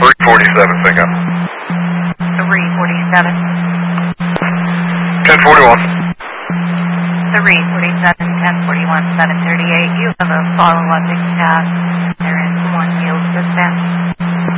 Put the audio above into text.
347, Cinco. 347. 1041. 347, 1041, 738. You have a follow-up exact.